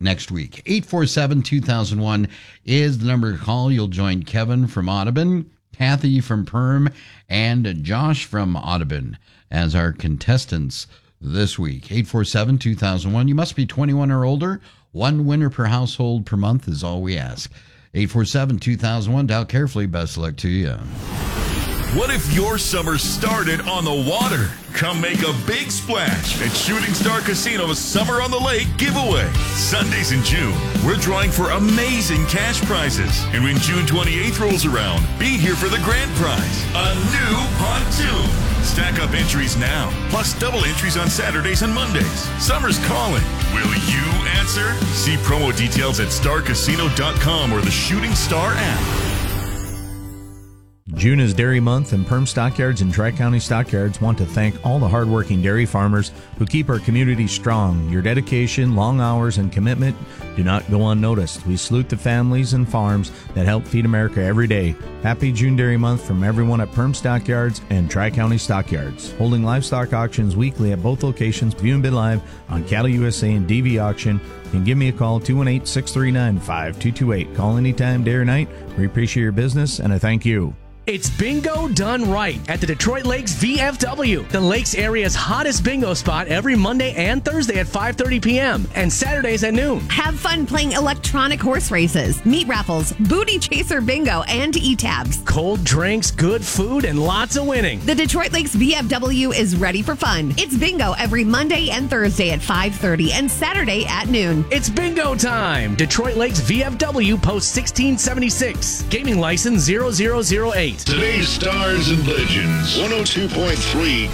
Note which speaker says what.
Speaker 1: next week. 847-2001 is the number to call. You'll join Kevin from Audubon, Kathy from Perm, and Josh from Audubon as our contestants this week. 847-2001. You must be 21 or older. One winner per household per month is all we ask. 847-2001. Dial carefully. Best of luck to you.
Speaker 2: What if your summer started on the water? Come make a big splash at Shooting Star Casino's Summer on the Lake giveaway. Sundays in June, we're drawing for amazing cash prizes. And when June 28th rolls around, be here for the grand prize, a new pontoon. Stack up entries now, plus double entries on Saturdays and Mondays. Summer's calling. Will you answer? See promo details at starcasino.com or the Shooting Star app.
Speaker 3: June is Dairy Month, and Perm Stockyards and Tri-County Stockyards want to thank all the hardworking dairy farmers who keep our community strong. Your dedication, long hours, and commitment do not go unnoticed. We salute the families and farms that help feed America every day. Happy June Dairy Month from everyone at Perm Stockyards and Tri-County Stockyards. Holding livestock auctions weekly at both locations. View and bid live on Cattle USA and DV Auction. You can give me a call, 218-639-5228. Call anytime, day or night. We appreciate your business, and I thank you.
Speaker 4: It's bingo done right at the Detroit Lakes VFW, the Lakes area's hottest bingo spot every Monday and Thursday at 5:30 p.m. and Saturdays at noon.
Speaker 5: Have fun playing electronic horse races, meat raffles, booty chaser bingo, and e-tabs.
Speaker 4: Cold drinks, good food, and lots of winning.
Speaker 5: The Detroit Lakes VFW is ready for fun. It's bingo every Monday and Thursday at 5:30 and Saturday at noon.
Speaker 4: It's bingo time. Detroit Lakes VFW, Post 1676. Gaming license 0008.
Speaker 6: Today's Stars and Legends, 102.3